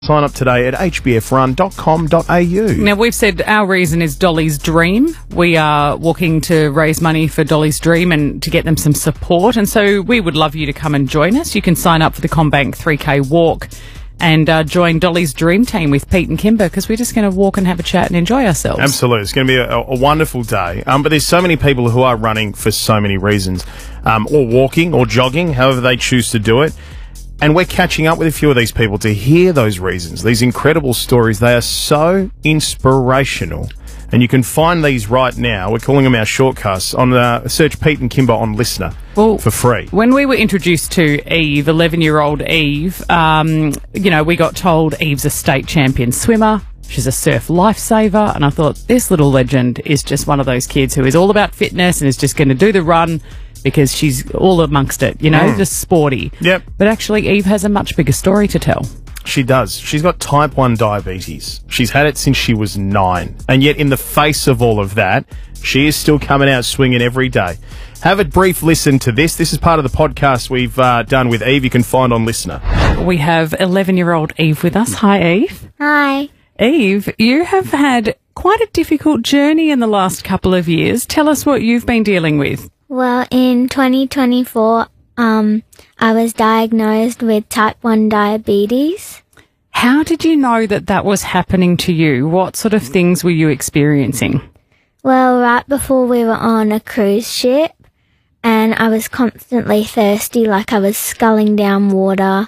Sign up today at hbfrun.com.au. Now, we've said our reason is Dolly's Dream. We are walking to raise money for Dolly's Dream and to get them some support. And so we would love you to come and join us. You can sign up for the CommBank 3K walk and join Dolly's Dream Team with Pete and Kimber, because we're just going to walk and have a chat and enjoy ourselves. Absolutely. It's going to be a wonderful day. But there's so many people who are running for so many reasons, or walking or jogging, however they choose to do it. And we're catching up with a few of these people to hear those reasons, these incredible stories. They are so inspirational. And you can find these right now. We're calling them our shortcasts. On search Pete and Kimber on Listener for free. When we were introduced to Eve, 11-year-old Eve, we got told Eve's a state champion swimmer. She's a surf lifesaver. And I thought, this little legend is just one of those kids who is all about fitness and is just going to do the run because she's all amongst it, just sporty. Yep. But actually, Eve has a much bigger story to tell. She does. She's got type 1 diabetes. She's had it since she was 9. And yet, in the face of all of that, she is still coming out swinging every day. Have a brief listen to this. This is part of the podcast we've done with Eve. You can find on Listener. We have 11-year-old Eve with us. Hi, Eve. Hi. Eve, you have had quite a difficult journey in the last couple of years. Tell us what you've been dealing with. Well, in 2024, I was diagnosed with type 1 diabetes. How did you know that that was happening to you? What sort of things were you experiencing? Well, right before we were on a cruise ship, and I was constantly thirsty, like I was sculling down water.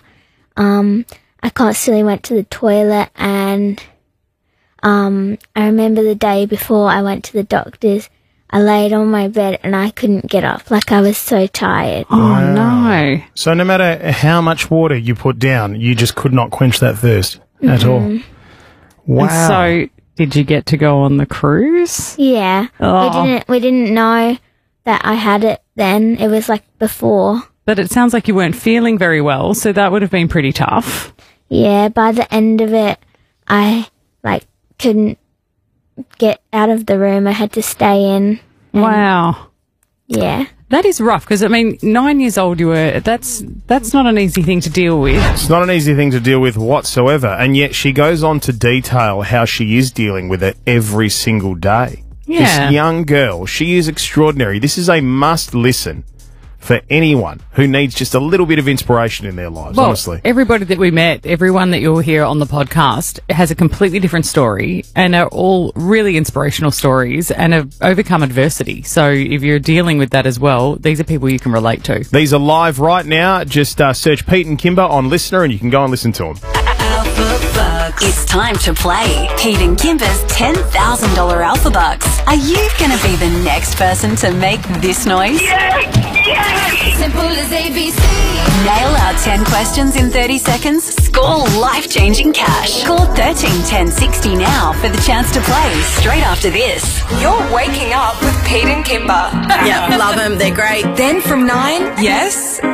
I constantly went to the toilet, and I remember the day before I went to the doctor's, I laid on my bed and I couldn't get up, like I was so tired. Oh, no. So no matter how much water you put down, you just could not quench that thirst at all. Wow. And so, did you get to go on the cruise? Yeah. Oh. We didn't know that I had it then. It was like before. But it sounds like you weren't feeling very well, so that would have been pretty tough. Yeah, by the end of it, I couldn't get out of the room. I had to stay in. Wow. Yeah. That is rough, because, 9 years old you were. That's not an easy thing to deal with. It's not an easy thing to deal with whatsoever, and yet she goes on to detail how she is dealing with it every single day. Yeah. This young girl, she is extraordinary. This is a must-listen for anyone who needs just a little bit of inspiration in their lives, honestly. Everybody that we met, everyone that you'll hear on the podcast has a completely different story and are all really inspirational stories and have overcome adversity. So if you're dealing with that as well, these are people you can relate to. These are live right now. Just search Pete and Kimber on Listener and you can go and listen to them. It's time to play Pete and Kimber's $10,000 Alpha Bucks. Are you going to be the next person to make this noise? Yes! Yes! Simple as ABC. Nail our 10 questions in 30 seconds. Score life-changing cash. Call 13 10 60 now for the chance to play straight after this. You're waking up with Pete and Kimber. Yeah, love them. They're great. Then from 9, Yes.